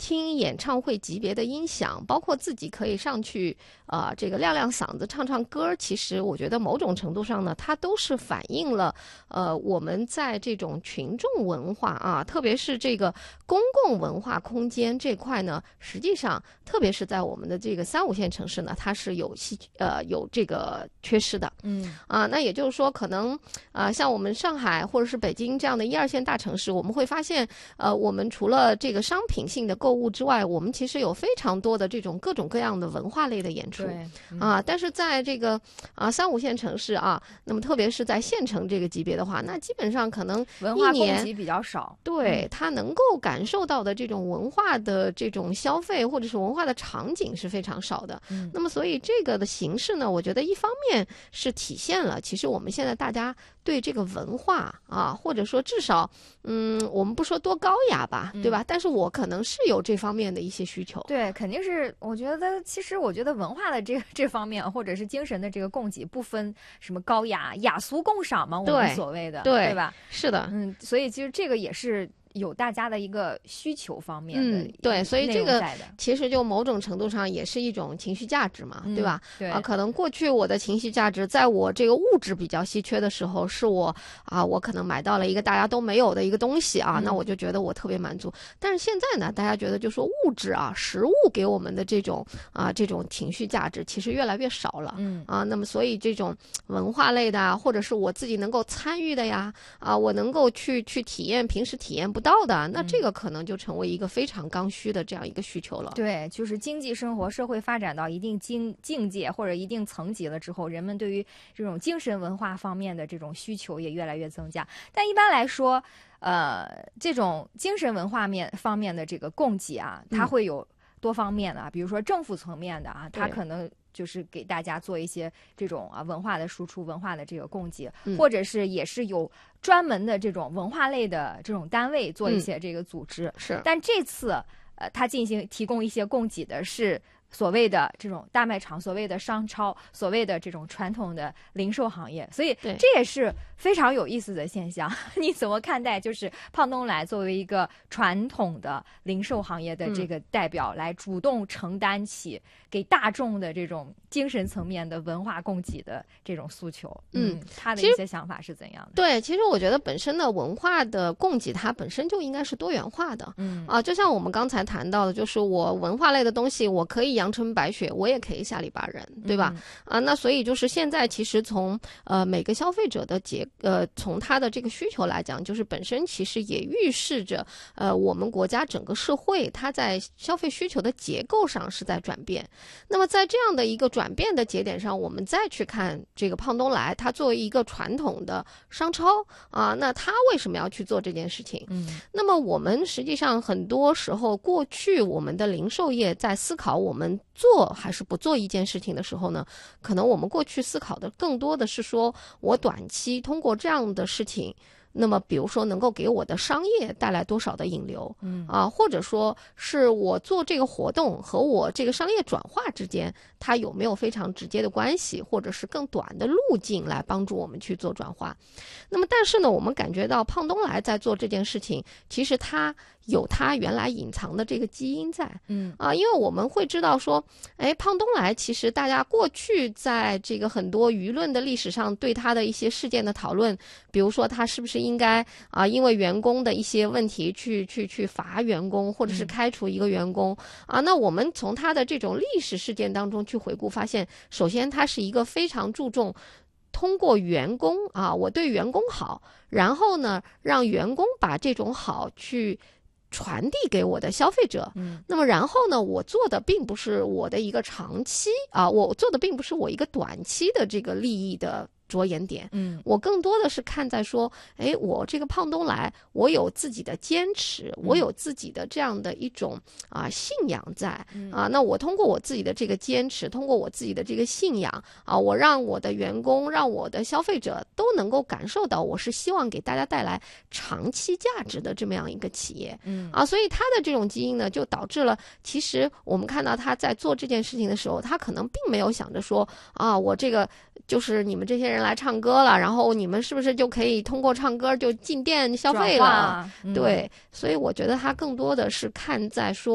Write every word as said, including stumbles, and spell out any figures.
听演唱会级别的音响，包括自己可以上去啊、呃，这个亮亮嗓子唱唱歌，其实我觉得某种程度上呢，它都是反映了呃我们在这种群众文化啊，特别是这个公共文化空间这块呢，实际上特别是在我们的这个三五线城市呢，它是有稀呃有这个缺失的。 嗯啊，那也就是说，可能啊、呃，像我们上海或者是北京这样的一二线大城市，我们会发现，呃，我们除了这个商品性的购物之外，我们其实有非常多的这种各种各样的文化类的演出。 对、嗯、 啊，但是在这个啊三五线城市啊，那么特别是在县城这个级别的话，那基本上可能文化供给比较少， 对、 嗯、 他能够感受到的这种文化的这种消费或者是文化的场景是非常少的。 嗯， 那么所以这个的形式呢，我觉得一方面是体现了其实我们现在大家对这个文化啊，或者说至少嗯，我们不说多高雅吧，对吧？ 嗯、 但是我可能是有这方面的一些需求。 对，肯定是。我觉得其实我觉得文化的这这方面，或者是精神的这个供给，不分什么高雅雅俗共赏嘛，我们所谓的 对, 对吧？ 是的， 嗯，所以其实这个也是有大家的一个需求方面的、 嗯，对，所以这个其实就某种程度上也是一种情绪价值嘛， 嗯、 对吧？ 对啊，可能过去我的情绪价值，在我这个物质比较稀缺的时候，是我啊，我可能买到了一个大家都没有的一个东西啊， 嗯、 那我就觉得我特别满足。但是现在呢，大家觉得就说物质啊、实物给我们的这种啊这种情绪价值，其实越来越少了。 嗯啊，那么所以这种文化类的啊，或者是我自己能够参与的呀，啊，我能够去去体验平时体验不到的，那这个。可能就成为一个非常刚需的这样一个需求了。 对，就是经济生活、社会发展到一定境境界或者一定层级了之后，人们对于这种精神文化方面的这种需求也越来越增加。但一般来说，呃，这种精神文化面方面的这个供给啊，它会有多方面的、啊，嗯、比如说政府层面的啊，它可能就是给大家做一些这种啊文化的输出、文化的这个供给， 嗯、 或者是也是有专门的这种文化类的这种单位做一些这个组织。 嗯、是， 但这次呃，它进行提供一些供给的是所谓的这种大卖场、所谓的商超、所谓的这种传统的零售行业，所以这也是非常有意思的现象。你怎么看待？就是胖东来作为一个传统的零售行业的这个代表，来主动承担起给大众的这种精神层面的文化供给的这种诉求。嗯，他的一些想法是怎样的？ 对，其实我觉得本身的文化的供给，它本身就应该是多元化的。 嗯啊，就像我们刚才谈到的，就是我文化类的东西，我可以阳春白雪，我也可以下里巴人，对吧？ 嗯、 啊，那所以就是现在其实从呃每个消费者的结呃从他的这个需求来讲，就是本身其实也预示着呃我们国家整个社会它在消费需求的结构上是在转变。那么在这样的一个转变的节点上，我们再去看这个胖东来，它作为一个传统的商超啊，那它为什么要去做这件事情？ 嗯， 那么我们实际上很多时候过去我们的零售业在思考我们做还是不做一件事情的时候呢，可能我们过去思考的更多的是说我短期通过这样的事情，那么比如说能够给我的商业带来多少的引流， 嗯啊，或者说是我做这个活动和我这个商业转化之间，它有没有非常直接的关系，或者是更短的路径来帮助我们去做转化。那么但是呢，我们感觉到胖东来在做这件事情，其实他有他原来隐藏的这个基因在， 嗯啊，因为我们会知道说，哎，胖东来其实大家过去在这个很多舆论的历史上对他的一些事件的讨论，比如说他是不是应该啊，因为员工的一些问题去去去罚员工，或者是开除一个员工、嗯、啊，那我们从他的这种历史事件当中去回顾，发现首先他是一个非常注重通过员工啊，我对员工好，然后呢，让员工把这种好去传递给我的消费者。 嗯， 那么然后呢，我做的并不是我的一个长期啊，我做的并不是我一个短期的这个利益的着眼点， 嗯， 我更多的是看在说，哎，我这个胖东来，我有自己的坚持，我有自己的这样的一种啊信仰在、 嗯、 啊，那我通过我自己的这个坚持，通过我自己的这个信仰啊，我让我的员工，让我的消费者都能够感受到，我是希望给大家带来长期价值的这么样一个企业， 嗯啊，所以他的这种基因呢，就导致了，其实我们看到他在做这件事情的时候，他可能并没有想着说啊，我这个就是你们这些人来唱歌了，然后你们是不是就可以通过唱歌就进店消费了？ 嗯、 对，所以我觉得他更多的是看在说